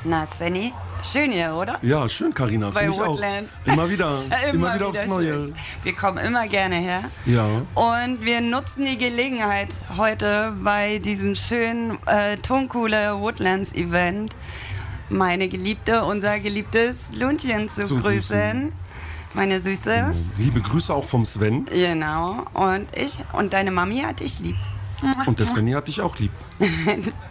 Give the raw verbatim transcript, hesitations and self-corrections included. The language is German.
Na, Svenny, schön hier, oder? Ja, schön, Carina, Bei finde ich auch. Woodlands. Immer wieder, immer, Immer wieder aufs wieder Neue. schön. Wir kommen immer gerne her. Ja. Und wir nutzen die Gelegenheit heute bei diesem schönen äh, Toncoole Woodlands Event meine Geliebte, unser geliebtes Lundchen zu, Zu grüßen. grüßen. Meine Süße. Liebe Grüße auch vom Sven. Genau. Und ich und deine Mami hat dich lieb. Und der Svenny hat dich auch lieb.